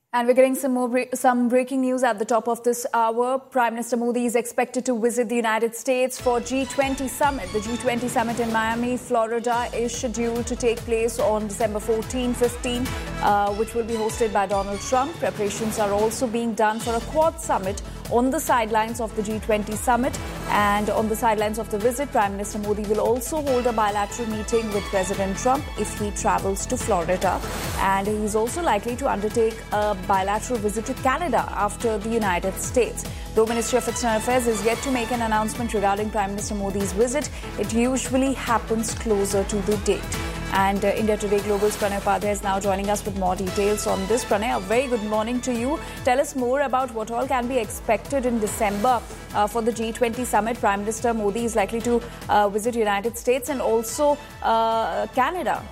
And we're getting some breaking news at the top of this hour. Prime Minister Modi is expected to visit the United States for G20 summit. The G20 summit in Miami, Florida is scheduled to take place on December 14-15, which will be hosted by Donald Trump. Preparations are also being done for a Quad summit on the sidelines of the G20 summit. And on the sidelines of the visit, Prime Minister Modi will also hold a bilateral meeting with President Trump if he travels to Florida. And he's also likely to undertake a bilateral visit to Canada after the United States. Though Ministry of External Affairs is yet to make an announcement regarding Prime Minister Modi's visit, it usually happens closer to the date. And India Today Global's Pranay Upadhyay is now joining us with more details on this. Pranay, a very good morning to you. Tell us more about what all can be expected in December for the G20 summit. Prime Minister Modi is likely to visit United States and also Canada.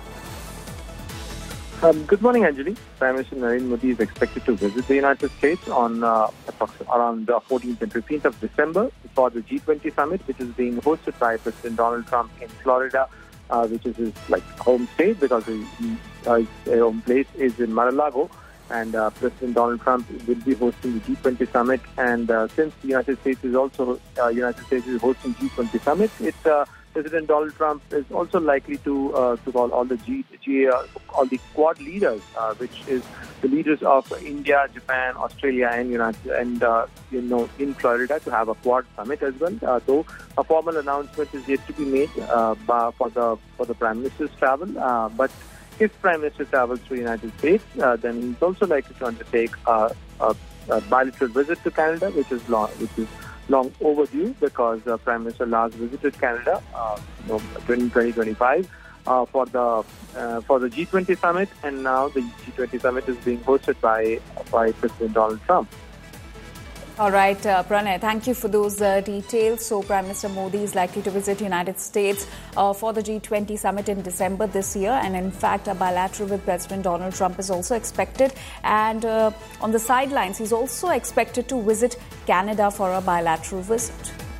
Good morning, Anjali. Prime Minister Narendra Modi is expected to visit the United States on around the 14th and 15th of December for the G20 summit, which is being hosted by President Donald Trump in Florida, which is his home state because his home place is in Mar-a-Lago. And President Donald Trump will be hosting the G20 summit. And since the United States is hosting G20 summit, President Donald Trump is also likely to call all the Quad leaders, which is the leaders of India, Japan, Australia, and in Florida to have a Quad summit as well. Though a formal announcement is yet to be made for the Prime Minister's travel, but if Prime Minister travels to the United States, then he's also likely to undertake a bilateral visit to Canada, which is long overdue because Prime Minister last visited Canada in 2025 for the G20 summit, and now the G20 summit is being hosted by President Donald Trump. All right, Pranay, thank you for those details. So Prime Minister Modi is likely to visit the United States for the G20 summit in December this year. And in fact, a bilateral with President Donald Trump is also expected. And on the sidelines, he's also expected to visit Canada for a bilateral visit.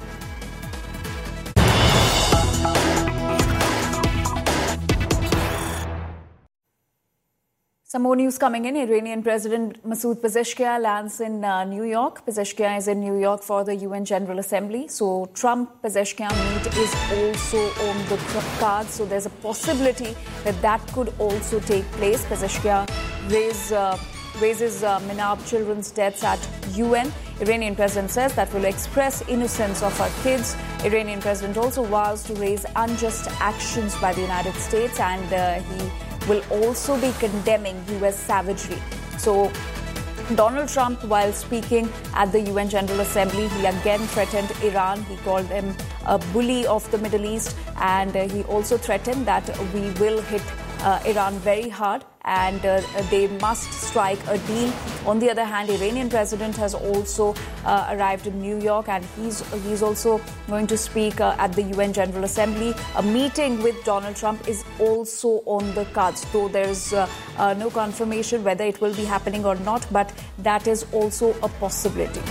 Some more news coming in. Iranian President Masoud Pezeshkian lands in New York. Pezeshkian is in New York for the UN General Assembly. So Trump-Pezeshkian meet is also on the cards. So there's a possibility that could also take place. Pezeshkian raises Minab children's deaths at UN. Iranian president says that will express innocence of our kids. Iranian president also vows to raise unjust actions by the United States, and he will also be condemning U.S. savagery. So Donald Trump, while speaking at the UN General Assembly, he again threatened Iran. He called them a bully of the Middle East, and he also threatened that we will hit Iran very hard and they must strike a deal. On the other hand, Iranian president has also arrived in New York, and he's also going to speak at the UN General Assembly. A meeting with Donald Trump is also on the cards, though there's no confirmation whether it will be happening or not, but that is also a possibility.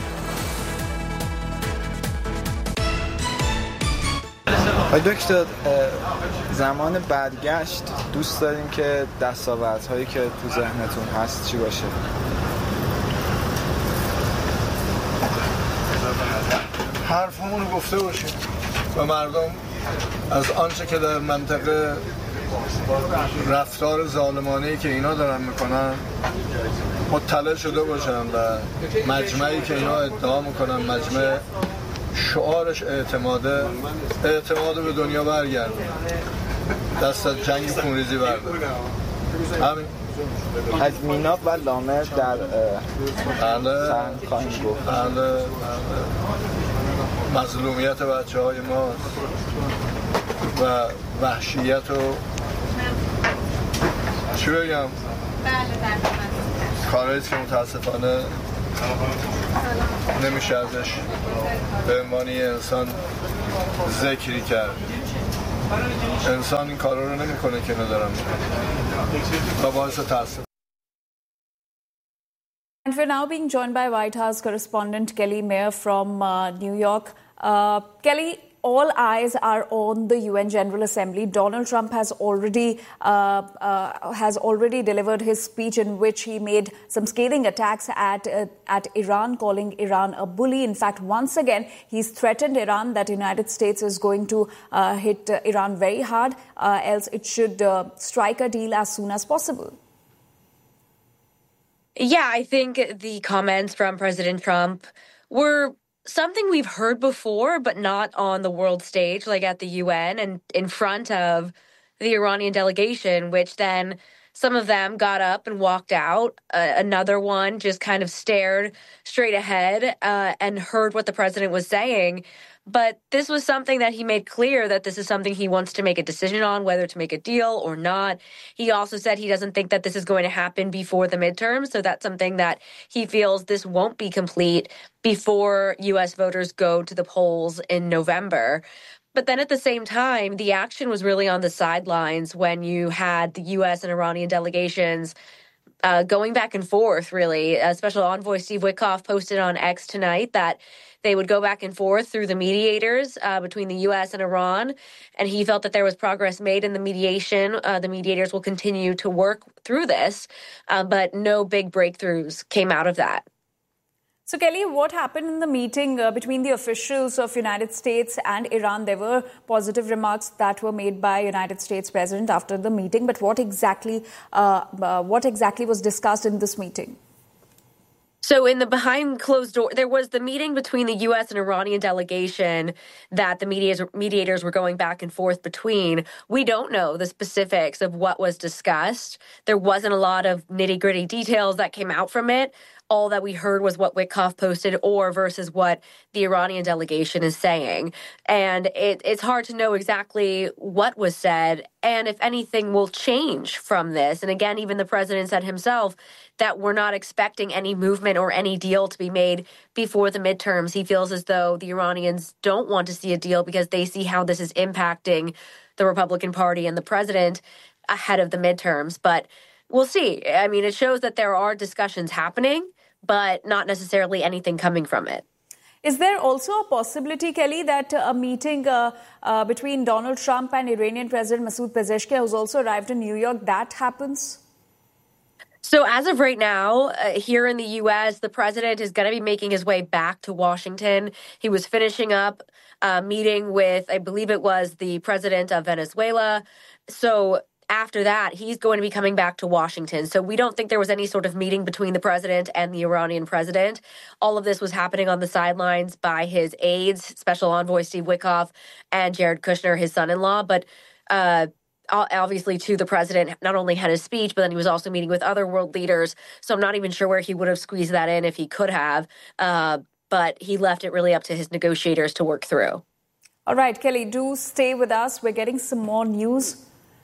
دکتر زمان برگشت دوست داریم که دستاوردهایی که تو ذهنتون هست چی باشه؟ حرفمون رو گفته باشیم و مردم از آنچه که در منطقه رفتار ظالمانه‌ای که اینا دارن میکنن مطلع شده باشن و مجمعی که اینا ادعا میکنن مجمع شعارش اعتماد به دنیا برگرد، دست از جنگ خونریزی بردار. همین از میناب و لامر در سحن خواهیم گفت. مظلومیت بچه های ما و وحشیت و چی بگم کارهایی که متاسفانه نمیشه ازش به عنوان انسان ذکری کرد. انسان این کارا رو نمیکنه که ندارم و باعث تاسف. And we're now being joined by White House correspondent Kelly Mayer from New York. Kelly, all eyes are on the UN General Assembly. Donald Trump has already delivered his speech in which he made some scathing attacks at Iran, calling Iran a bully. In fact, once again, he's threatened Iran that the United States is going to hit Iran very hard, else it should strike a deal as soon as possible. Yeah, I think the comments from President Trump were something we've heard before, but not on the world stage, like at the UN and in front of the Iranian delegation, which then some of them got up and walked out. Another one just kind of stared straight ahead and heard what the president was saying. But this was something that he made clear that this is something he wants to make a decision on, whether to make a deal or not. He also said he doesn't think that this is going to happen before the midterms. So that's something that he feels this won't be complete before U.S. voters go to the polls in November. But then at the same time, the action was really on the sidelines when you had the U.S. and Iranian delegations going back and forth, really. Special Envoy Steve Witkoff posted on X tonight that they would go back and forth through the mediators between the U.S. and Iran, and he felt that there was progress made in the mediation. The mediators will continue to work through this, but no big breakthroughs came out of that. So, Kelly, what happened in the meeting between the officials of United States and Iran? There were positive remarks that were made by United States President after the meeting, but what exactly was discussed in this meeting? So in the behind closed door, there was the meeting between the U.S. and Iranian delegation that the mediators were going back and forth between. We don't know the specifics of what was discussed. There wasn't a lot of nitty-gritty details that came out from it. All that we heard was what Witkoff posted or versus what the Iranian delegation is saying. And it's hard to know exactly what was said and if anything will change from this. And again, even the president said himself that we're not expecting any movement or any deal to be made before the midterms. He feels as though the Iranians don't want to see a deal because they see how this is impacting the Republican Party and the president ahead of the midterms. But we'll see. I mean, it shows that there are discussions happening, but not necessarily anything coming from it. Is there also a possibility, Kelly, that a meeting between Donald Trump and Iranian President Masoud Pezeshkian, who's also arrived in New York, that happens? So as of right now, here in the U.S., the president is going to be making his way back to Washington. He was finishing up a meeting with, I believe it was the president of Venezuela. So after that, he's going to be coming back to Washington. So we don't think there was any sort of meeting between the president and the Iranian president. All of this was happening on the sidelines by his aides, Special Envoy Steve Witkoff and Jared Kushner, his son-in-law. But obviously, too, the president not only had his speech, but then he was also meeting with other world leaders. So I'm not even sure where he would have squeezed that in if he could have. But he left it really up to his negotiators to work through. All right, Kelly, do stay with us. We're getting some more news.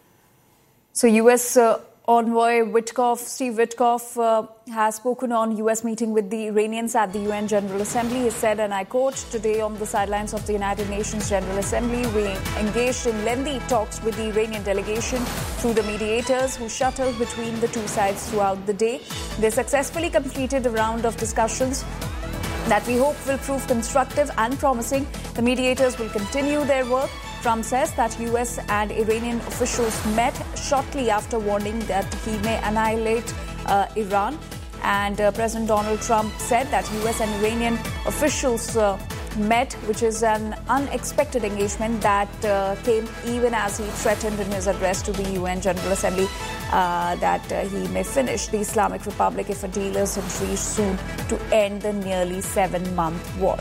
So U.S. Envoy Steve Witkoff has spoken on U.S. meeting with the Iranians at the UN General Assembly. He said, and I quote, "Today on the sidelines of the United Nations General Assembly, we engaged in lengthy talks with the Iranian delegation through the mediators who shuttled between the two sides throughout the day. They successfully completed a round of discussions that we hope will prove constructive and promising. The mediators will continue their work." Trump says that U.S. and Iranian officials met shortly after warning that he may annihilate Iran. And President Donald Trump said that U.S. and Iranian officials met, which is an unexpected engagement that came even as he threatened in his address to the UN General Assembly that he may finish the Islamic Republic if a deal isn't reached soon to end the nearly 7-month war.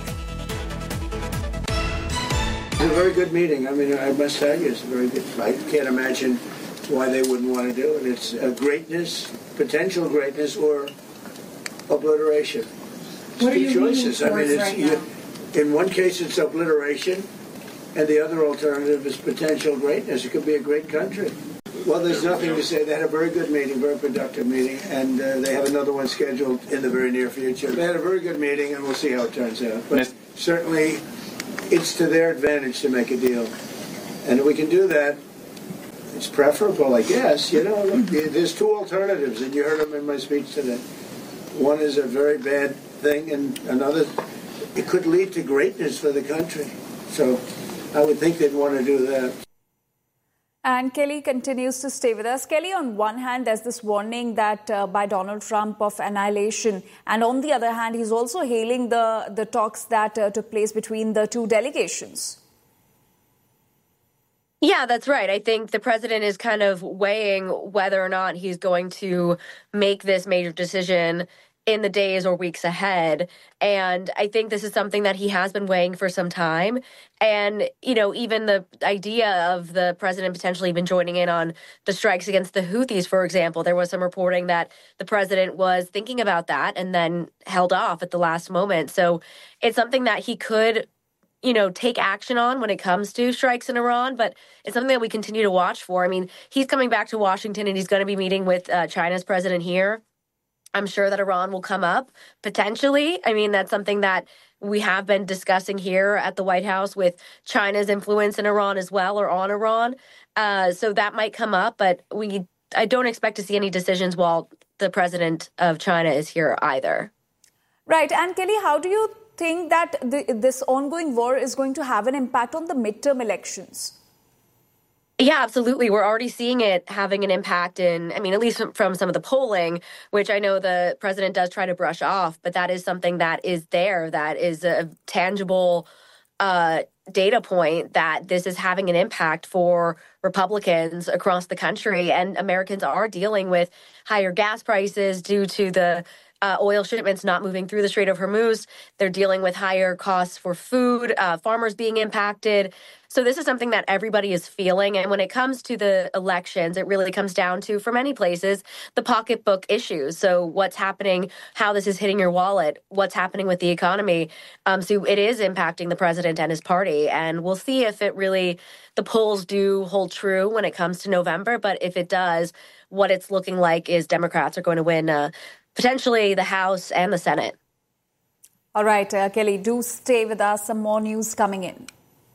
It's a very good meeting. I mean, I must tell you, it's a very good. I can't imagine why they wouldn't want to do it. It's a greatness, potential greatness, or obliteration. What are two you choices. I mean, right now? In one case, it's obliteration, and the other alternative is potential greatness. It could be a great country. Well, there's nothing to say. They had a very good meeting, very productive meeting, and they have another one scheduled in the very near future. They had a very good meeting, and we'll see how it turns out. But certainly, it's to their advantage to make a deal. And if we can do that, it's preferable, I guess. You know, look, there's two alternatives, and you heard them in my speech today. One is a very bad thing, and another, it could lead to greatness for the country. So I would think they'd want to do that. And Kelly continues to stay with us. Kelly, on one hand, there's this warning that by Donald Trump of annihilation. And on the other hand, he's also hailing the talks that took place between the two delegations. Yeah, that's right. I think the president is kind of weighing whether or not he's going to make this major decision in the days or weeks ahead. And I think this is something that he has been weighing for some time. And, you know, even the idea of the president potentially even joining in on the strikes against the Houthis, for example, there was some reporting that the president was thinking about that and then held off at the last moment. So it's something that he could, you know, take action on when it comes to strikes in Iran, but it's something that we continue to watch for. I mean, he's coming back to Washington and he's going to be meeting with China's president here. I'm sure that Iran will come up, potentially. I mean, that's something that we have been discussing here at the White House with China's influence in Iran as well, or on Iran. So that might come up, but I don't expect to see any decisions while the president of China is here either. Right. And Kelly, how do you think that this ongoing war is going to have an impact on the midterm elections? Yeah, absolutely. We're already seeing it having an impact at least from some of the polling, which I know the president does try to brush off, but that is something that is there, that is a tangible data point that this is having an impact for Republicans across the country. And Americans are dealing with higher gas prices due to the oil shipments not moving through the Strait of Hormuz. They're dealing with higher costs for food, farmers being impacted. So this is something that everybody is feeling. And when it comes to the elections, it really comes down to, for many places, the pocketbook issues. So what's happening, how this is hitting your wallet, what's happening with the economy. So it is impacting the president and his party. And we'll see if the polls do hold true when it comes to November. But if it does, what it's looking like is Democrats are going to win potentially the House and the Senate. All right, Kelly, do stay with us. Some more news coming in.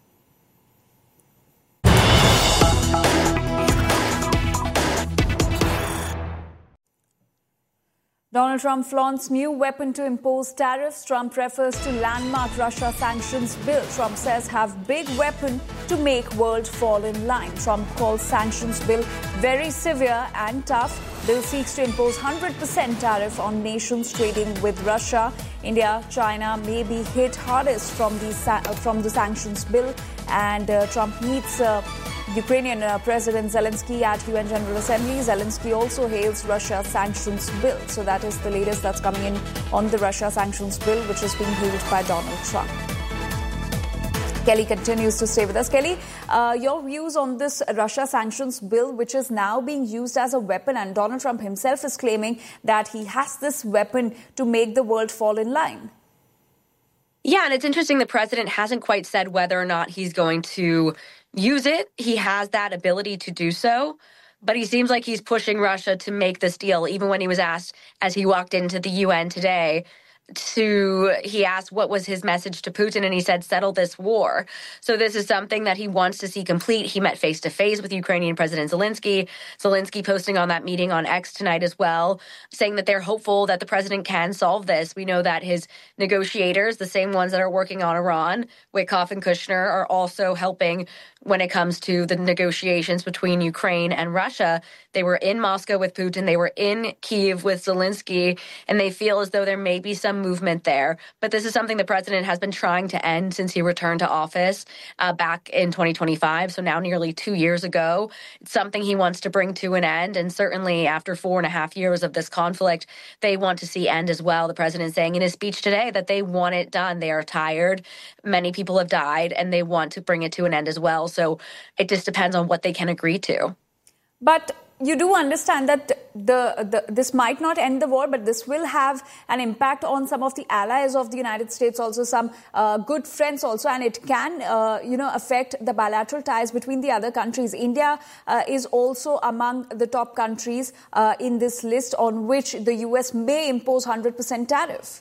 Donald Trump flaunts new weapon to impose tariffs. Trump refers to landmark Russia sanctions bill. Trump says have big weapon to make world fall in line. Trump calls sanctions bill very severe and tough. Bill seeks to impose 100% tariff on nations trading with Russia. India, China may be hit hardest from the sanctions bill. And Trump meets Ukrainian President Zelensky at UN General Assembly. Zelensky also hails Russia sanctions bill. So that is the latest that's coming in on the Russia sanctions bill, which is being hailed by Donald Trump. Kelly continues to stay with us. Kelly, your views on this Russia sanctions bill, which is now being used as a weapon, and Donald Trump himself is claiming that he has this weapon to make the world fall in line. Yeah, and it's interesting the president hasn't quite said whether or not he's going to use it. He has that ability to do so, but he seems like he's pushing Russia to make this deal, even when he was asked as he walked into the UN today. He asked what was his message to Putin, and he said, settle this war. So this is something that he wants to see complete. He met face-to-face with Ukrainian President Zelensky. Zelensky posting on that meeting on X tonight as well, saying that they're hopeful that the president can solve this. We know that his negotiators, the same ones that are working on Iran, Witkoff and Kushner, are also helping when it comes to the negotiations between Ukraine and Russia. They were in Moscow with Putin. They were in Kyiv with Zelensky, and they feel as though there may be some movement there. But this is something the president has been trying to end since he returned to office back in 2025, so now nearly 2 years ago. It's something he wants to bring to an end, and certainly after 4.5 years of this conflict, they want to see end as well. The president saying in his speech today that they want it done. They are tired. Many people have died, and they want to bring it to an end as well. So it just depends on what they can agree to. But you do understand that this might not end the war, but this will have an impact on some of the allies of the United States, also some good friends also, and it can, affect the bilateral ties between the other countries. India is also among the top countries in this list on which the U.S. may impose 100% tariff.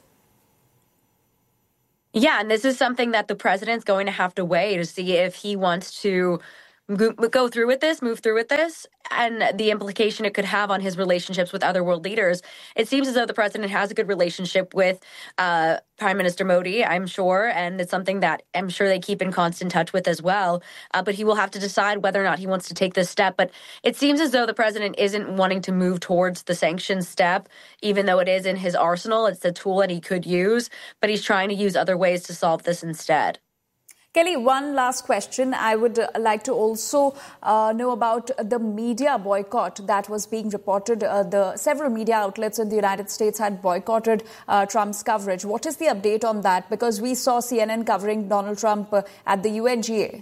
Yeah, and this is something that the president's going to have to weigh to see if he wants to go through with this, move through with this, and the implication it could have on his relationships with other world leaders. It seems as though the president has a good relationship with Prime Minister Modi, I'm sure, and it's something that I'm sure they keep in constant touch with as well. But he will have to decide whether or not he wants to take this step. But it seems as though the president isn't wanting to move towards the sanctions step, even though it is in his arsenal. It's a tool that he could use, but he's trying to use other ways to solve this instead. Kelly, one last question. I would like to also know about the media boycott that was being reported. Several media outlets in the United States had boycotted Trump's coverage. What is the update on that? Because we saw CNN covering Donald Trump at the UNGA.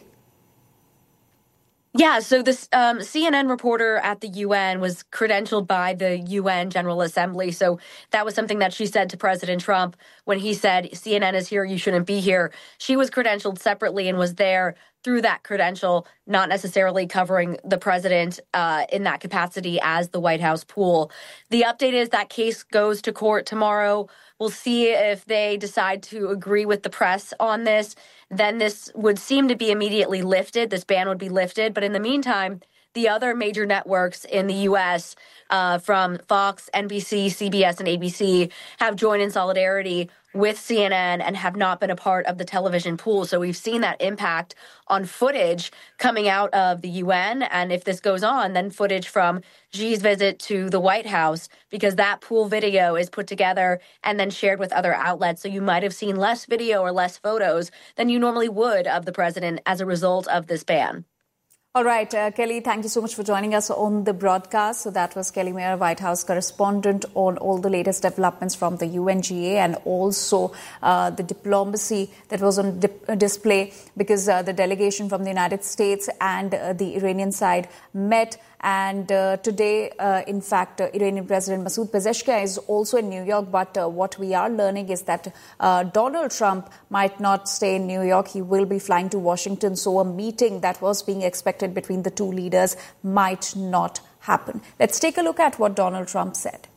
Yeah, so this CNN reporter at the UN was credentialed by the UN General Assembly. So that was something that she said to President Trump when he said, CNN is here, you shouldn't be here. She was credentialed separately and was there through that credential, not necessarily covering the president in that capacity as the White House pool. The update is that case goes to court tomorrow. We'll see if they decide to agree with the press on this. Then this would seem to be immediately lifted. This ban would be lifted. But in the meantime, the other major networks in the U.S. From Fox, NBC, CBS, and ABC have joined in solidarity with CNN and have not been a part of the television pool. So we've seen that impact on footage coming out of the UN. And if this goes on, then footage from Xi's visit to the White House, because that pool video is put together and then shared with other outlets. So you might have seen less video or less photos than you normally would of the president as a result of this ban. All right, Kelly, thank you so much for joining us on the broadcast. So that was Kelly Mayer, White House correspondent, on all the latest developments from the UNGA and also the diplomacy that was on display, because the delegation from the United States and the Iranian side met. And today, in fact, Iranian President Masoud Pezeshkian is also in New York. But what we are learning is that Donald Trump might not stay in New York. He will be flying to Washington. So a meeting that was being expected between the two leaders might not happen. Let's take a look at what Donald Trump said.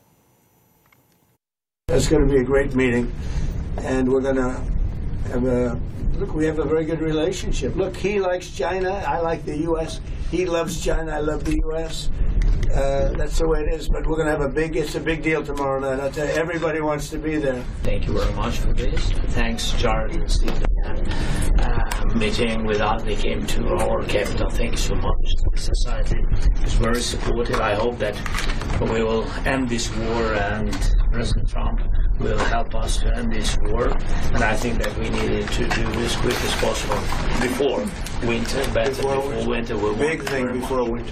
It's going to be a great meeting. And we're going to have we have a very good relationship. Look, he likes China. I like the U.S. He loves China. I love the U.S. That's the way it is. But we're going to have it's a big deal tomorrow night. I'll tell you, everybody wants to be there. Thank you very much for this. Thanks, Jared and Stephen. Meeting with us, they came to our capital. Thank you so much. The society is very supportive. I hope that we will end this war, and President Trump will help us to end this war. And I think that we needed to do this as quick as possible before winter. Before winter, big thing before winter.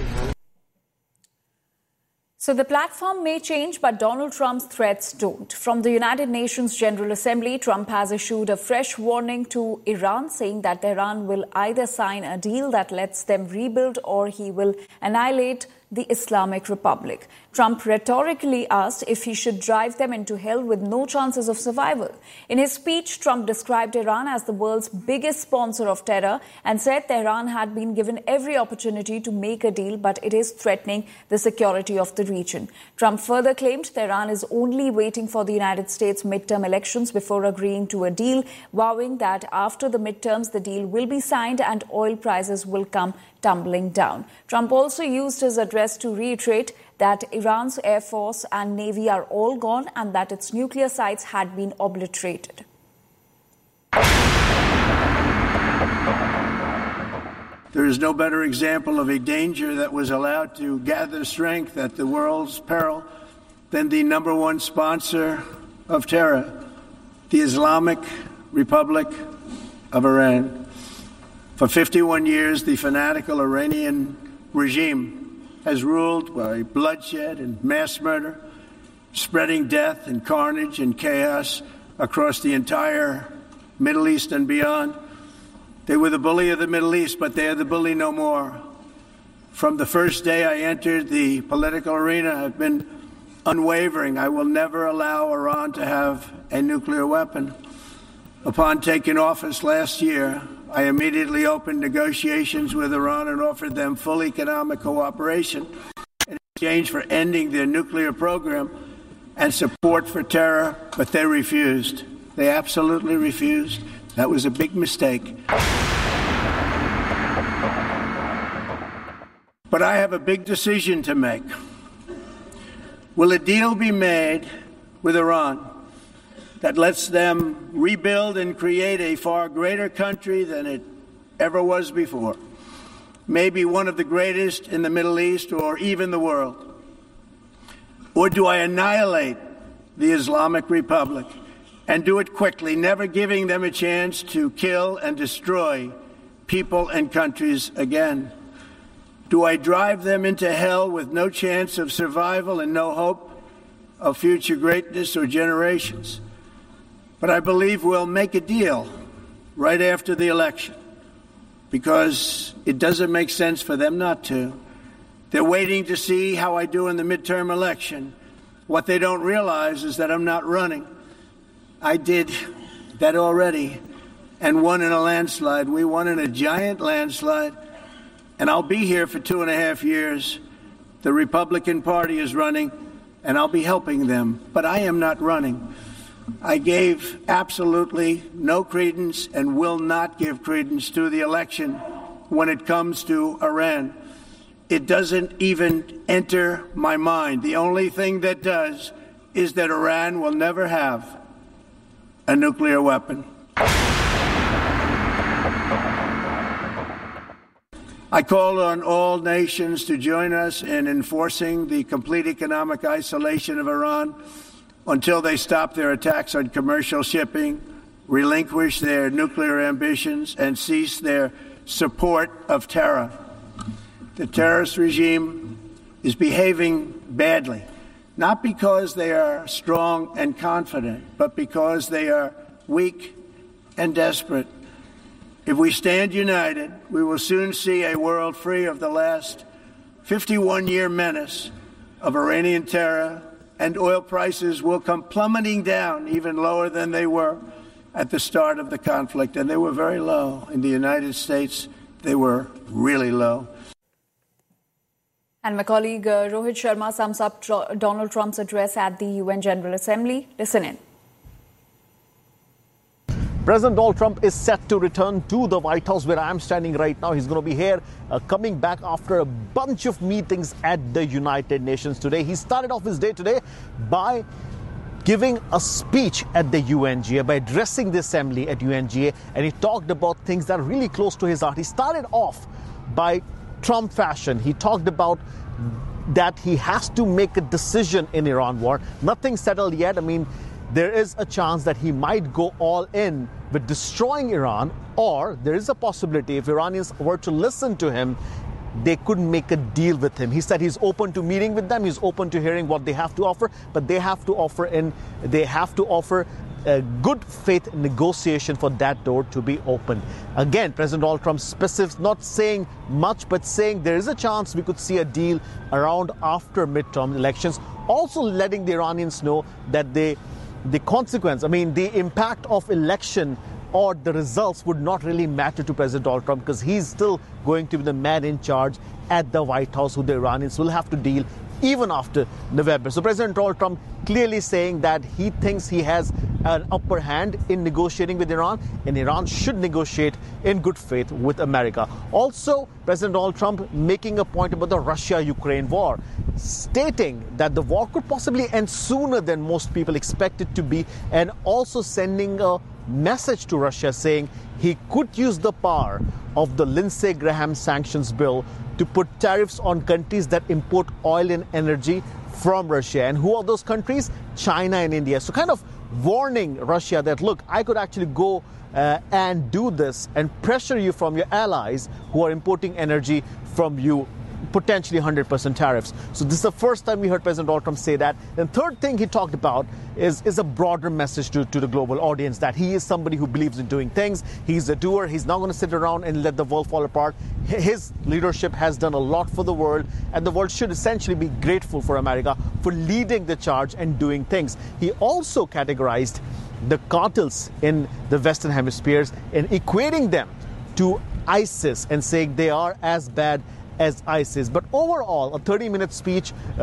So the platform may change, but Donald Trump's threats don't. From the United Nations General Assembly, Trump has issued a fresh warning to Iran, saying that Tehran will either sign a deal that lets them rebuild or he will annihilate the Islamic Republic. Trump rhetorically asked if he should drive them into hell with no chances of survival. In his speech, Trump described Iran as the world's biggest sponsor of terror and said Tehran had been given every opportunity to make a deal, but it is threatening the security of the region. Trump further claimed Tehran is only waiting for the United States midterm elections before agreeing to a deal, vowing that after the midterms, the deal will be signed and oil prices will come tumbling down. Trump also used his address to reiterate that Iran's Air Force and Navy are all gone and that its nuclear sites had been obliterated. There is no better example of a danger that was allowed to gather strength at the world's peril than the number one sponsor of terror, the Islamic Republic of Iran. For 51 years, the fanatical Iranian regime has ruled by bloodshed and mass murder, spreading death and carnage and chaos across the entire Middle East and beyond. They were the bully of the Middle East, but they are the bully no more. From the first day I entered the political arena, I've been unwavering. I will never allow Iran to have a nuclear weapon. Upon taking office last year, I immediately opened negotiations with Iran and offered them full economic cooperation in exchange for ending their nuclear program and support for terror, but they refused. They absolutely refused. That was a big mistake. But I have a big decision to make. Will a deal be made with Iran that lets them rebuild and create a far greater country than it ever was before? Maybe one of the greatest in the Middle East or even the world? Or do I annihilate the Islamic Republic and do it quickly, never giving them a chance to kill and destroy people and countries again? Do I drive them into hell with no chance of survival and no hope of future greatness or generations? But I believe we'll make a deal right after the election, because it doesn't make sense for them not to. They're waiting to see how I do in the midterm election. What they don't realize is that I'm not running. I did that already and won in a landslide. We won in a giant landslide. And I'll be here for 2.5 years. The Republican Party is running, and I'll be helping them. But I am not running. I gave absolutely no credence and will not give credence to the election when it comes to Iran. It doesn't even enter my mind. The only thing that does is that Iran will never have a nuclear weapon. I call on all nations to join us in enforcing the complete economic isolation of Iran until they stop their attacks on commercial shipping, relinquish their nuclear ambitions, and cease their support of terror. The terrorist regime is behaving badly, not because they are strong and confident, but because they are weak and desperate. If we stand united, we will soon see a world free of the last 51-year menace of Iranian terror, and oil prices will come plummeting down even lower than they were at the start of the conflict. And they were very low. In the United States, they were really low. And my colleague Rohit Sharma sums up Donald Trump's address at the UN General Assembly. Listen in. President Donald Trump is set to return to the White House, where I am standing right now. He's going to be here coming back after a bunch of meetings at the United Nations today. He started off his day today by giving a speech at the UNGA, by addressing the assembly at UNGA, and he talked about things that are really close to his heart. He started off by Trump fashion. He talked about that he has to make a decision in Iran war. Nothing settled yet. I mean, there is a chance that he might go all in with destroying Iran, or there is a possibility if Iranians were to listen to him, they could make a deal with him. He said he's open to meeting with them, he's open to hearing what they have to offer, but they have to offer a good faith negotiation for that door to be opened. Again, President Donald Trump specifics, not saying much, but saying there is a chance we could see a deal around after midterm elections, also letting the Iranians know that the consequence, I mean, the impact of election or the results would not really matter to President Donald Trump, because he's still going to be the man in charge at the White House, who the Iranians will have to deal even after November. So President Donald Trump clearly saying that he thinks he has an upper hand in negotiating with Iran, and Iran should negotiate in good faith with America. Also, President Donald Trump making a point about the Russia-Ukraine war, stating that the war could possibly end sooner than most people expect it to be, and also sending a message to Russia saying he could use the power of the Lindsey Graham sanctions bill to put tariffs on countries that import oil and energy from Russia. And who are those countries? China and India. So kind of warning Russia that, look, I could actually go and do this and pressure you from your allies who are importing energy from you, potentially 100% tariffs. So this is the first time we heard President Donald Trump say that. And third thing he talked about is a broader message to the global audience, that he is somebody who believes in doing things. He's a doer. He's not going to sit around and let the world fall apart. His leadership has done a lot for the world, and the world should essentially be grateful for America for leading the charge and doing things. He also categorized the cartels in the Western hemispheres and equating them to ISIS and saying they are as bad as ISIS. But overall, a 30-minute speech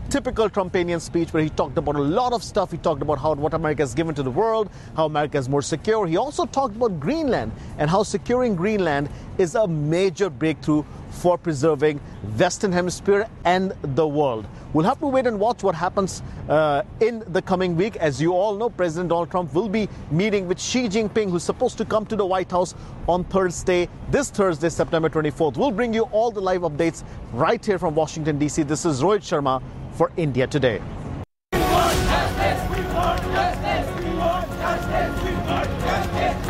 typical Trumpanian speech where he talked about a lot of stuff. He talked about what America has given to the world, how America is more secure. He also talked about Greenland and how securing Greenland is a major breakthrough for preserving Western Hemisphere and the world. We'll have to wait and watch what happens in the coming week. As you all know, President Donald Trump will be meeting with Xi Jinping, who's supposed to come to the White House on this Thursday, September 24th. We'll bring you all the live updates right here from Washington, D.C. This is Rohit Sharma for India Today. We want justice! We want justice! We want justice! We want justice!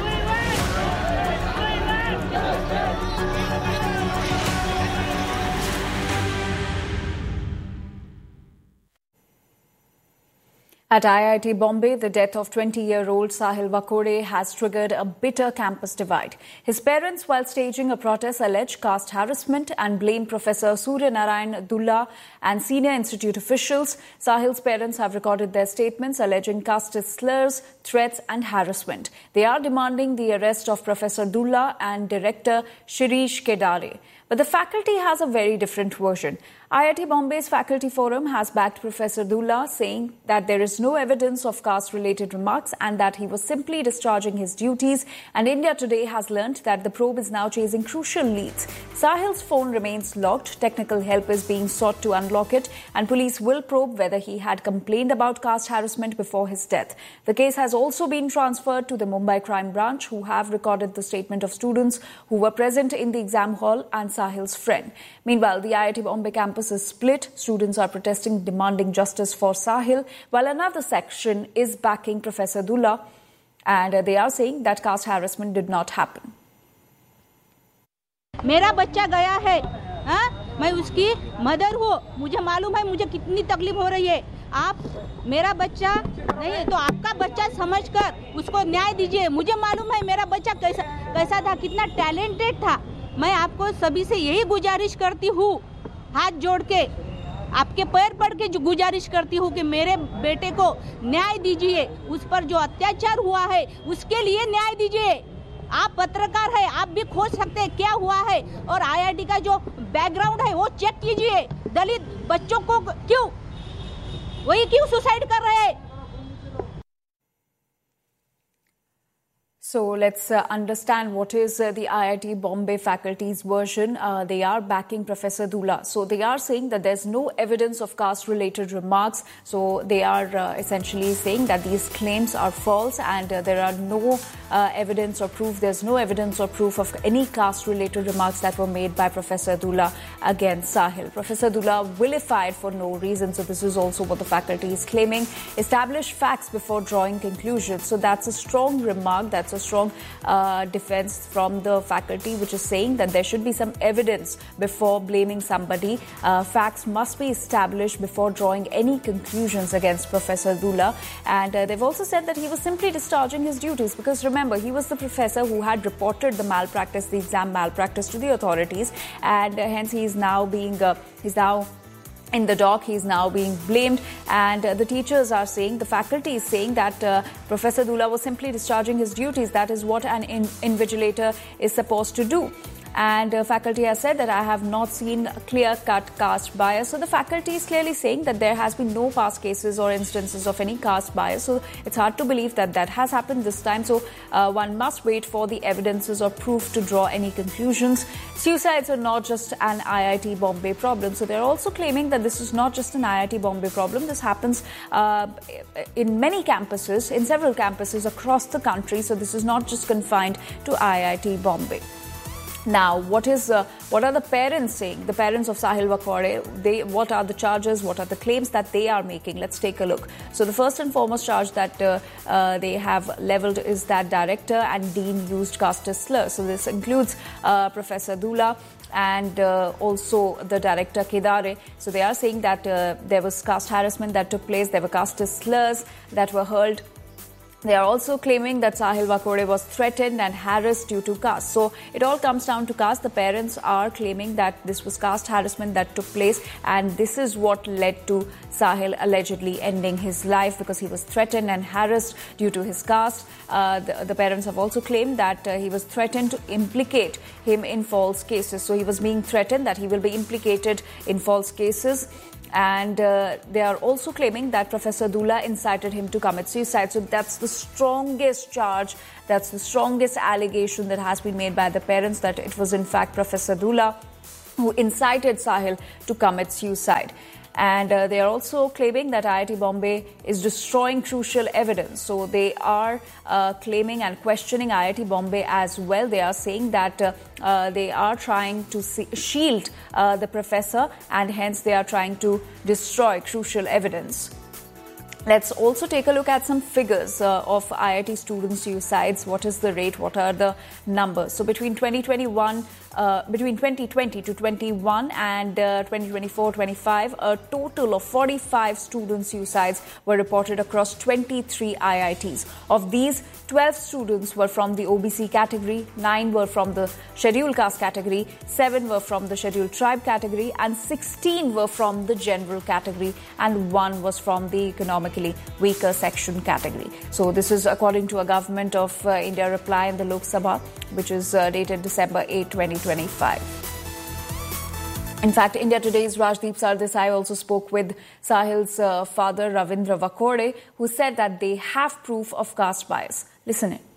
At IIT Bombay, the death of 20-year-old Sahil Vakode has triggered a bitter campus divide. His parents, while staging a protest, allege caste harassment and blame Professor Surya Narayan Dulla and senior institute officials. Sahil's parents have recorded their statements alleging casteist slurs, threats and harassment. They are demanding the arrest of Professor Dulla and director Shirish Kedare. But the faculty has a very different version. IIT Bombay's Faculty Forum has backed Professor Dulla, saying that there is no evidence of caste-related remarks and that he was simply discharging his duties. And India Today has learnt that the probe is now chasing crucial leads. Sahil's phone remains locked. Technical help is being sought to unlock it, and police will probe whether he had complained about caste harassment before his death. The case has also been transferred to the Mumbai Crime Branch, who have recorded the statement of students who were present in the exam hall and Sahil's friend. Meanwhile, the IIT Bombay campus is split. Students are protesting, demanding justice for Sahil, while another section is backing Professor Dulla, and they are saying that caste harassment did not happen. मेरा बच्चा गया है, मैं उसकी mother हूँ, मुझे मालूम है मुझे कितनी तकलीफ हो रही है. आप मेरा बच्चा नहीं है तो आपका बच्चा समझकर उसको न्याय दीजिए. मुझे मालूम है मेरा बच्चा कैसा था, कितना टैलेंटेड था. मैं आपको सभी से यही गुजारिश करती हूँ, हाथ जोड़ के आपके पैर पड़ के जो गुजारिश करती हूँ कि मेरे बेटे को न्याय दीजिए. उस पर जो अत्याचार हुआ है उसके लिए न्याय दीजिए. आप पत्रकार है, आप भी खोज सकते हैं क्या हुआ है, और आईआईटी का जो बैकग्राउंड है वो चेक कीजिए. दलित बच्चों को क्यों सुसाइड कर रहे हैं. So let's understand what is the IIT Bombay faculty's version. They are backing Professor Dulla. So they are saying that there's no evidence of caste-related remarks. So they are essentially saying that these claims are false and there are no evidence or proof. There's no evidence or proof of any caste-related remarks that were made by Professor Dulla against Sahil. Professor Dulla vilified for no reason. So this is also what the faculty is claiming. Establish facts before drawing conclusions. So that's a strong remark. That's a strong defense from the faculty, which is saying that there should be some evidence before blaming somebody. Facts must be established before drawing any conclusions against Professor Dulla. And they've also said that he was simply discharging his duties because, remember, he was the professor who had reported the malpractice, the exam malpractice to the authorities, and hence he's now in the dock. He's now being blamed, and the teachers are saying, the faculty is saying that Professor Dulla was simply discharging his duties. That is what an invigilator is supposed to do. And faculty has said that I have not seen clear-cut caste bias. So the faculty is clearly saying that there has been no past cases or instances of any caste bias. So it's hard to believe that that has happened this time. So one must wait for the evidences or proof to draw any conclusions. Suicides are not just an IIT Bombay problem. So they're also claiming that this is not just an IIT Bombay problem. This happens in many campuses, in several campuses across the country. So this is not just confined to IIT Bombay. Now, what are the parents saying? The parents of Sahil Vakode, what are the charges? What are the claims that they are making? Let's take a look. So the first and foremost charge that they have leveled is that director and dean used casteist slurs. So this includes Professor Dulla and also the director Kedare. So they are saying that there was caste harassment that took place. There were casteist slurs that were hurled. They are also claiming that Sahil Vakode was threatened and harassed due to caste. So it all comes down to caste. The parents are claiming that this was caste harassment that took place, and this is what led to Sahil allegedly ending his life, because he was threatened and harassed due to his caste. The parents have also claimed that he was threatened to implicate him in false cases. So he was being threatened that he will be implicated in false cases. And they are also claiming that Professor Dullah incited him to commit suicide. So that's the strongest charge, that's the strongest allegation that has been made by the parents, that it was in fact Professor Dullah who incited Sahil to commit suicide. And they are also claiming that IIT Bombay is destroying crucial evidence. So they are claiming and questioning IIT Bombay as well. They are saying that they are trying to shield the professor, and hence they are trying to destroy crucial evidence. Let's also take a look at some figures of IIT student suicides. What is the rate? What are the numbers? So between 2020 to 21 and 2024-25, a total of 45 student suicides were reported across 23 IITs. Of these, 12 students were from the OBC category, 9 were from the scheduled caste category, 7 were from the scheduled tribe category, and 16 were from the general category, and 1 was from the economically weaker section category. So this is according to a Government of India reply in the Lok Sabha, which is dated December 8, 2025. In fact, India Today's Rajdeep Sardesai also spoke with Sahil's father, Ravindra Vakorde, who said that they have proof of caste bias. Listen in.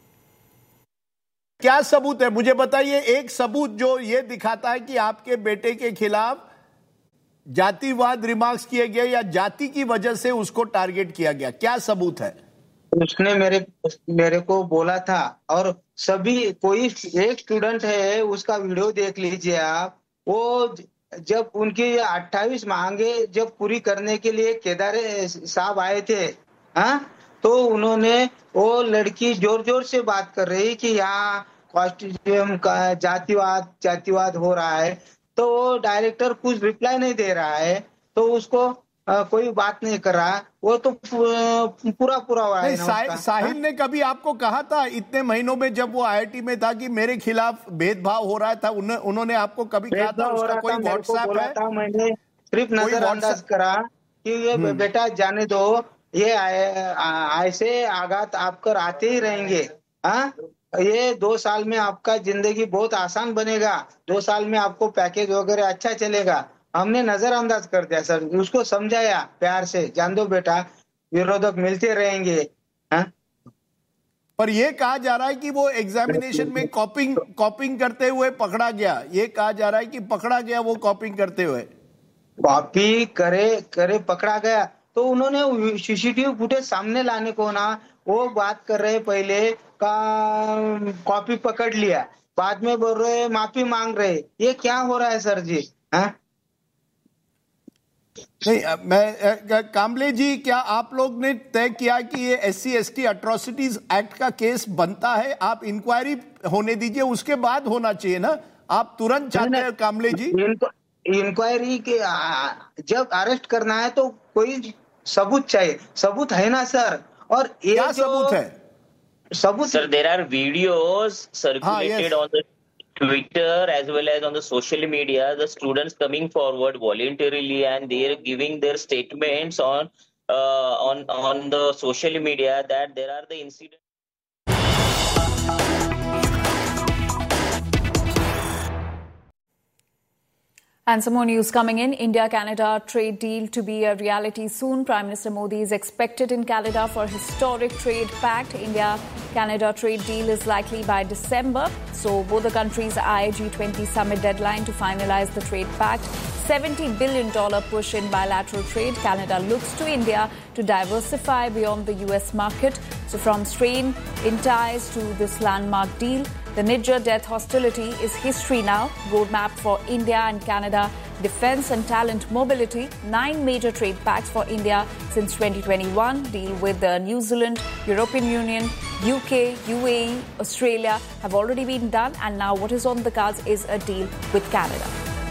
क्या सबूत है मुझे बताइए। एक सबूत जो ये दिखाता है कि आपके बेटे के खिलाफ जातिवाद रिमार्क्स किए गए या जाति की वजह से उसको टारगेट किया गया, क्या सबूत है? उसने मेरे को बोला था, और सभी कोई एक स्टूडेंट है, उसका वीडियो देख लीजिए आप। वो जब उनकी 28 मांगे जब पूरी करने के लिए केदारे साहब आए थे, हाँ, तो उन्होंने वो लड़की जोर जोर से बात कर रही कि यहाँ कॉस्टिज्म का जातिवाद हो रहा है, तो वो डायरेक्टर कुछ रिप्लाई नहीं दे रहा है, तो उसको कोई बात नहीं कर रहा, वो तो पूरा हुआ है ना। साहिल ने कभी आपको कहा था इतने महीनों में जब वो आईआईटी में था कि मेरे खिलाफ भेदभाव हो रहा था? उन्होंने आपको कभी कहा था? उसका कोई व्हाट्सएप है? मैंने सिर्फ नजरअंदाज करा कि ये बेटा जाने दो, ये ऐसे आघात आपकर आते ही रहेंगे, हाँ, ये 2 साल में आपका जिंदगी बहुत आसान बनेगा, 2 साल में आपको पैकेज वगैरह अच्छा चलेगा। हमने नजरअंदाज कर दिया सर, उसको समझाया प्यार से, जान दो बेटा, विरोधक मिलते रहेंगे, हाँ? पर ये कहा जा रहा है कि वो एग्जामिनेशन में कॉपिंग करते हुए पकड़ा गया, ये कहा जा रहा है कि पकड़ा गया वो कॉपिंग करते हुए। कॉपी करे पकड़ा गया, तो उन्होंने सीसीटीवी फुटेज सामने लाने को ना, वो बात कर रहे पहले का कॉपी पकड़ लिया, बाद में बोल रहे माफी मांग रहे, ये क्या हो रहा है सर जी, हाँ? नहीं, मैं कामले जी, क्या आप लोग ने तय किया कि ये SC/ST अट्रॉसिटीज एक्ट का केस बनता है? आप इंक्वायरी होने दीजिए, उसके बाद होना चाहिए ना, आप तुरंत चाहते हैं कामले जी? इंक्वायरी के जब अरेस्ट करना है तो कोई सबूत चाहिए, सबूत है ना सर? और क्या सबूत है? सबूत sir, there are videos circulated on the Twitter as well as on the social media, the students coming forward voluntarily and they are giving their statements on the social media that there are the incidents. And some more news coming in. India-Canada trade deal to be a reality soon. Prime Minister Modi is expected in Canada for historic trade pact. India-Canada trade deal is likely by December. So both the countries eye G20 summit deadline to finalize the trade pact. $70 billion push in bilateral trade. Canada looks to India to diversify beyond the US market. So from strain in ties to this landmark deal, the Niger death hostility is history now. Roadmap for India and Canada defense and talent mobility. 9 major trade pacts for India since 2021 deal with New Zealand, European Union, UK, UAE, Australia have already been done, and now what is on the cards is a deal with Canada.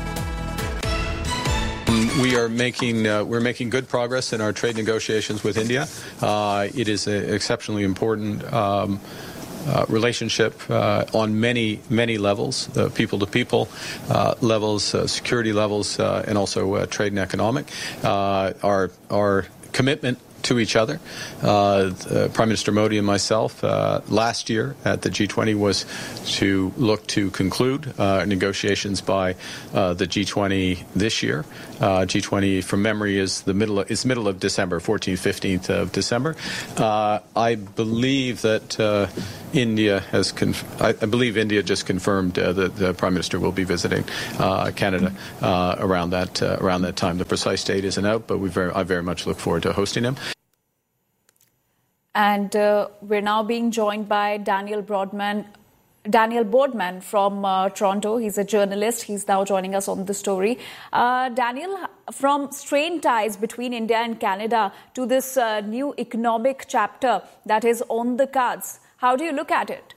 We're making good progress in our trade negotiations with India. It is an exceptionally important relationship on many levels, people-to-people levels, security levels, and also trade and economic. Our commitment to each other. Prime Minister Modi and myself last year at the G20 was to look to conclude negotiations by the G20 this year. G20, from memory, is middle of December, 14th, 15th of December. I believe that India just confirmed that the Prime Minister will be visiting Canada around that time. The precise date isn't out, but I very much look forward to hosting him. And we're now being joined by Daniel Boardman from Toronto. He's a journalist. He's now joining us on the story. Daniel, from strained ties between India and Canada to this new economic chapter that is on the cards, how do you look at it?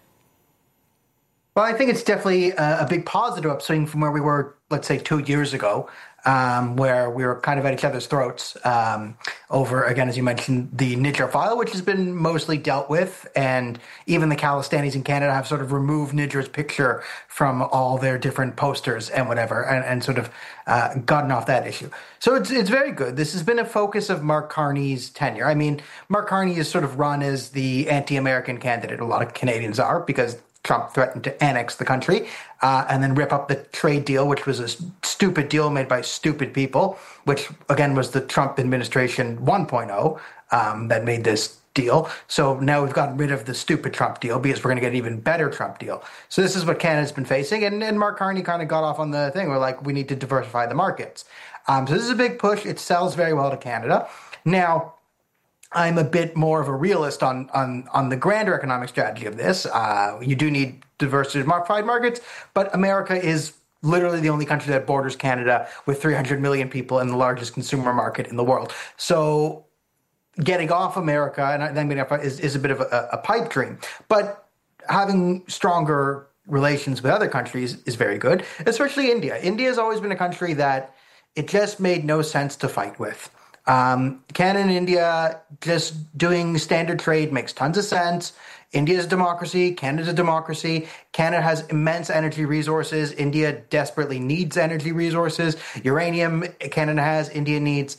Well, I think it's definitely a big positive upswing from where we were, let's say, 2 years ago, where we were kind of at each other's throats over, again, as you mentioned, the Niger file, which has been mostly dealt with. And even the Khalistanis in Canada have sort of removed Niger's picture from all their different posters and whatever, and sort of gotten off that issue. So it's very good. This has been a focus of Mark Carney's tenure. I mean, Mark Carney is sort of run as the anti-American candidate. A lot of Canadians are, because Trump threatened to annex the country and then rip up the trade deal, which was a stupid deal made by stupid people, which, again, was the Trump administration 1.0 that made this deal. So now we've gotten rid of the stupid Trump deal because we're going to get an even better Trump deal. So this is what Canada's been facing. And Mark Carney kind of got off on the thing. We're like, we need to diversify the markets. So this is a big push. It sells very well to Canada. Now, I'm a bit more of a realist on the grander economic strategy of this. You do need diversified markets, but America is literally the only country that borders Canada with 300 million people and the largest consumer market in the world. So getting off America and then getting off is a bit of a pipe dream. But having stronger relations with other countries is very good, especially India. India has always been a country that it just made no sense to fight with. Canada and India just doing standard trade makes tons of sense. India is a democracy. Canada is a democracy. Canada has immense energy resources. India desperately needs energy resources. Uranium Canada has, India needs.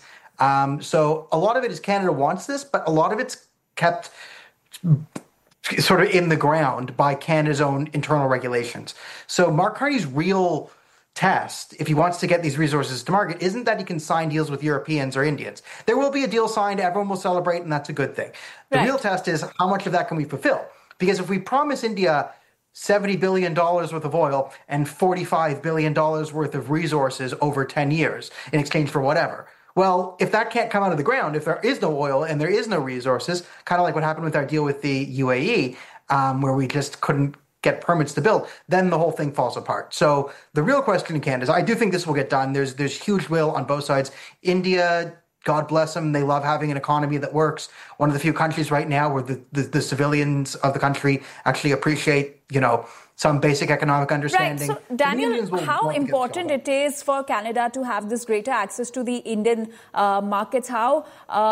So a lot of it is Canada wants this, but a lot of it's kept sort of in the ground by Canada's own internal regulations. So Mark Carney's real test, if he wants to get these resources to market, isn't that he can sign deals with Europeans or Indians. There will be a deal signed, everyone will celebrate, and that's a good thing. The real test is how much of that can we fulfill? Because if we promise India $70 billion worth of oil and $45 billion worth of resources over 10 years in exchange for whatever, well, if that can't come out of the ground, if there is no oil and there is no resources, kind of like what happened with our deal with the UAE, where we just couldn't get permits to build, then the whole thing falls apart. So the real question in Canada is, I do think this will get done. There's huge will on both sides. India, God bless them, they love having an economy that works. One of the few countries right now where the civilians of the country actually appreciate, some basic economic understanding. Right. So, Daniel, how important it is for Canada to have this greater access to the Indian markets? How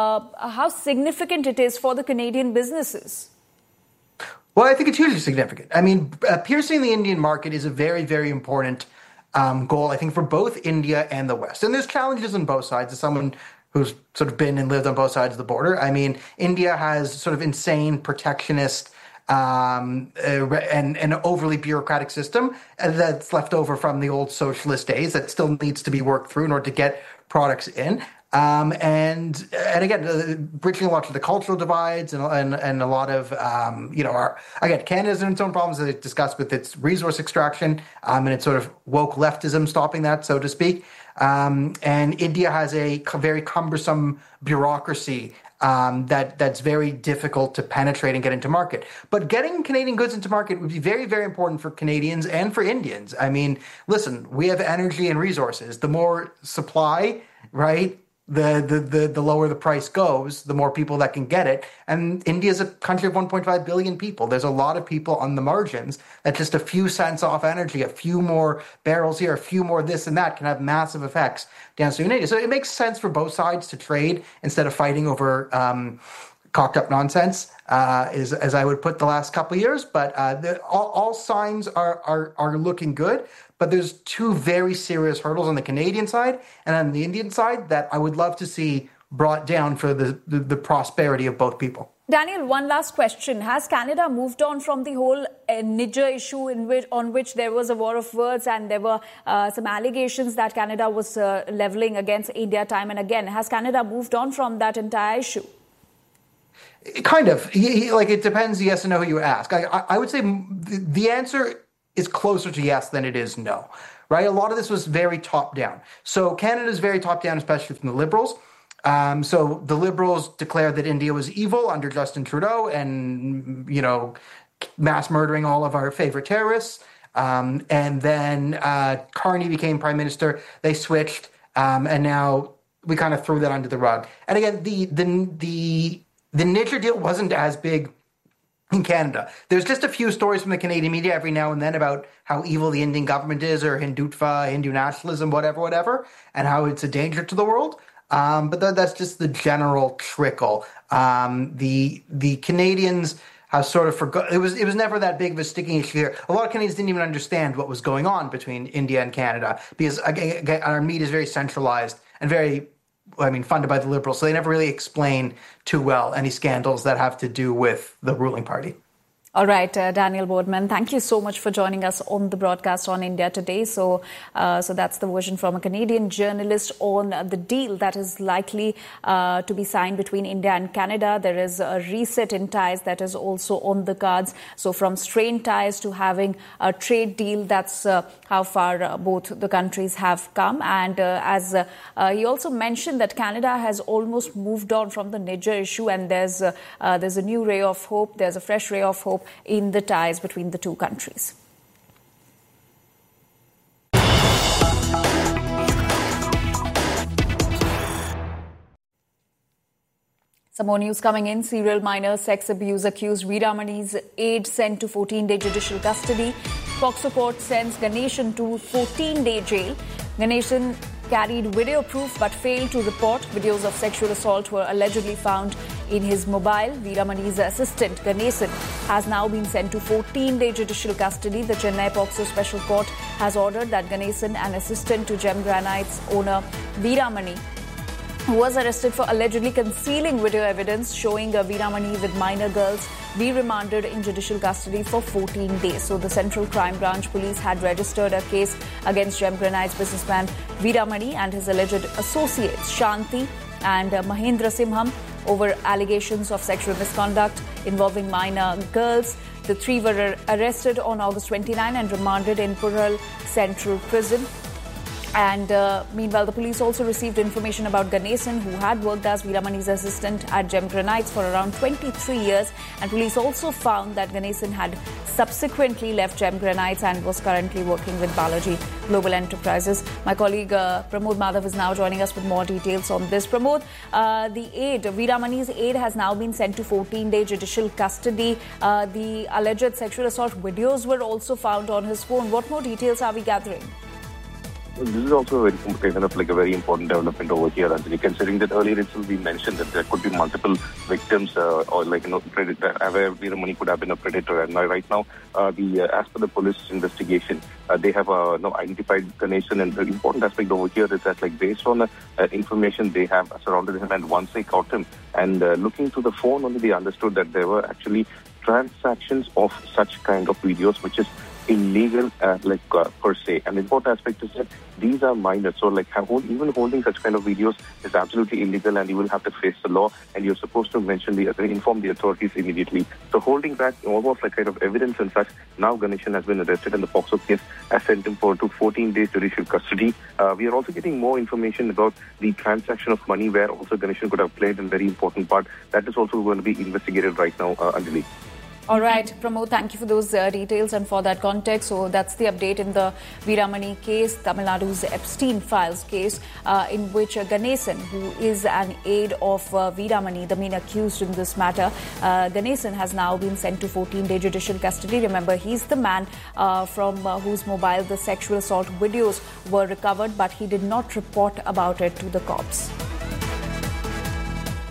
significant it is for the Canadian businesses? Well, I think it's hugely significant. I mean, piercing the Indian market is a very, very important goal, I think, for both India and the West. And there's challenges on both sides. As someone who's sort of been and lived on both sides of the border, I mean, India has sort of insane protectionist and an overly bureaucratic system that's left over from the old socialist days that still needs to be worked through in order to get products in. And again, bridging a lot of the cultural divides and a lot of, Canada's in its own problems that it discussed with its resource extraction, and its sort of woke leftism stopping that, so to speak. And India has a very cumbersome bureaucracy, that's very difficult to penetrate and get into market. But getting Canadian goods into market would be very, very important for Canadians and for Indians. I mean, listen, we have energy and resources. The more supply, right? The lower the price goes, the more people that can get it. And India is a country of 1.5 billion people. There's a lot of people on the margins that just a few cents off energy, a few more barrels here, a few more this and that can have massive effects downstream in India. So it makes sense for both sides to trade instead of fighting over cocked up nonsense, as I would put the last couple of years. But all signs are looking good. But there's two very serious hurdles on the Canadian side and on the Indian side that I would love to see brought down for the prosperity of both people. Daniel, one last question. Has Canada moved on from the whole Niger issue on which there was a war of words and there were some allegations that Canada was levelling against India time and again? Has Canada moved on from that entire issue? Kind of. It depends yes and no who you ask. I would say the answer is closer to yes than it is no, right? A lot of this was very top-down. So Canada's very top-down, especially from the Liberals. So the Liberals declared that India was evil under Justin Trudeau and, mass murdering all of our favorite terrorists. And then Carney became prime minister. They switched, and now we kind of threw that under the rug. And again, the Niger deal wasn't as big in Canada. There's just a few stories from the Canadian media every now and then about how evil the Indian government is, or Hindutva, Hindu nationalism, whatever, and how it's a danger to the world. But that's just the general trickle. The Canadians have sort of forgot. It was never that big of a sticking issue here. A lot of Canadians didn't even understand what was going on between India and Canada because again, our media is very centralized and very, funded by the Liberals. So they never really explain too well any scandals that have to do with the ruling party. All right, Daniel Boardman, thank you so much for joining us on the broadcast on India Today. So that's the version from a Canadian journalist on the deal that is likely to be signed between India and Canada. There is a reset in ties that is also on the cards. So from strained ties to having a trade deal, that's how far both the countries have come. And as he also mentioned that Canada has almost moved on from the Niger issue, and there's a new ray of hope. There's a fresh ray of hope in the ties between the two countries. Some more news coming in. Serial minor sex abuse accused Veeramani's aide sent to 14-day judicial custody. POCSO court sends Ganeshan to 14-day jail. Ganeshan carried video proof but failed to report. Videos of sexual assault were allegedly found in his mobile. Veeramani's assistant, Ganesan, has now been sent to 14-day judicial custody. The Chennai POCSO Special Court has ordered that Ganesan, an assistant to Gem Granites owner Veeramani, who was arrested for allegedly concealing video evidence showing Veeramani with minor girls, be remanded in judicial custody for 14 days. So the Central Crime Branch Police had registered a case against Gem Granites businessman Veeramani and his alleged associates Shanti and Mahendra Simham over allegations of sexual misconduct involving minor girls. The three were arrested on August 29 and remanded in Pural Central Prison. And meanwhile, the police also received information about Ganesan, who had worked as Veeramani's assistant at Gem Granites for around 23 years. And police also found that Ganesan had subsequently left Gem Granites and was currently working with Balaji Global Enterprises. My colleague Pramod Madhav is now joining us with more details on this. Pramod, Veeramani's aide has now been sent to 14-day judicial custody. The alleged sexual assault videos were also found on his phone. What more details are we gathering? This is also a very important development over here, Anjali, considering that earlier itself we mentioned that there could be multiple victims predator, where Veeramani could have been a predator. And right now, as per the police investigation, they have identified Ganeshan. And the important aspect over here is that based on information they have surrounded him, and once they caught him and looking through the phone only, they understood that there were actually transactions of such kind of videos, which is illegal per se. And the important aspect is that these are minors, so even holding such kind of videos is absolutely illegal, and you will have to face the law, and you're supposed to inform the authorities immediately. So holding back almost kind of evidence and such, now Ganeshan has been arrested and the POCSO case has sent him to 14 days judicial custody. We are also getting more information about the transaction of money, where also Ganeshan could have played a very important part. That is also going to be investigated right now, Anjali. All right, Pramod, thank you for those details and for that context. So that's the update in the Veeramani case, Tamil Nadu's Epstein Files case, in which Ganesan, who is an aide of Veeramani, the main accused in this matter, Ganesan has now been sent to 14-day judicial custody. Remember, he's the man from whose mobile the sexual assault videos were recovered, but he did not report about it to the cops.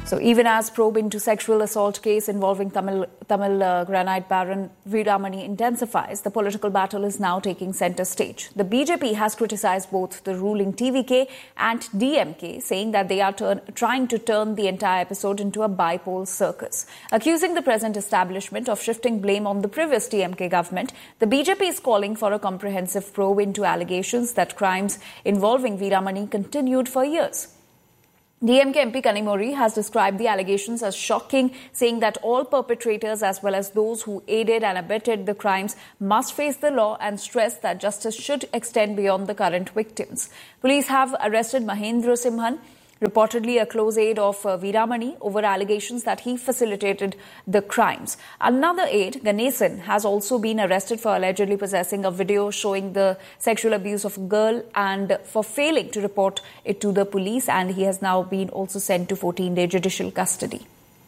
So even as probe into sexual assault case involving Tamil granite baron Veeramani intensifies, the political battle is now taking centre stage. The BJP has criticised both the ruling TVK and DMK, saying that they are trying to turn the entire episode into a bipole circus. Accusing the present establishment of shifting blame on the previous DMK government, the BJP is calling for a comprehensive probe into allegations that crimes involving Veeramani continued for years. DMK MP Kanimozhi has described the allegations as shocking, saying that all perpetrators as well as those who aided and abetted the crimes must face the law and stressed that justice should extend beyond the current victims. Police have arrested Mahendra Simhan, reportedly a close aide of Veeramani, over allegations that he facilitated the crimes. Another aide, Ganesan, has also been arrested for allegedly possessing a video showing the sexual abuse of a girl and for failing to report it to the police, and he has now been also sent to 14-day judicial custody.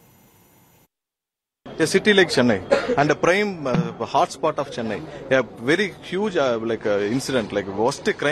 A city like Chennai and a prime hotspot of Chennai, a very huge incident, like worst crime.